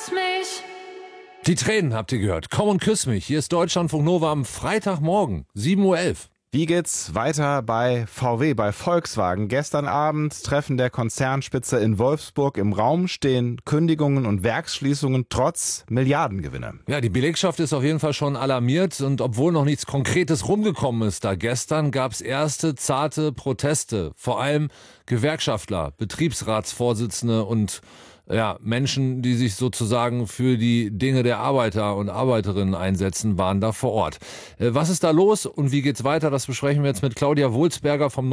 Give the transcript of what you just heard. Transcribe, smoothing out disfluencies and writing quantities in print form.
küss mich. Die Tränen habt ihr gehört. Komm und küss mich. Hier ist Deutschlandfunk Nova am Freitagmorgen, 7:11 Uhr. Wie geht's weiter bei VW, bei Volkswagen? Gestern Abend Treffen der Konzernspitze in Wolfsburg. Im Raum stehen Kündigungen und Werksschließungen trotz Milliardengewinne. Ja, die Belegschaft ist auf jeden Fall schon alarmiert und obwohl noch nichts Konkretes rumgekommen ist da gestern, gab's erste zarte Proteste. Vor allem Gewerkschaftler, Betriebsratsvorsitzende und Menschen, die sich sozusagen für die Dinge der Arbeiter und Arbeiterinnen einsetzen, waren da vor Ort. Was ist da los und wie geht's weiter? Das besprechen wir jetzt mit Claudia Wohlsberger vom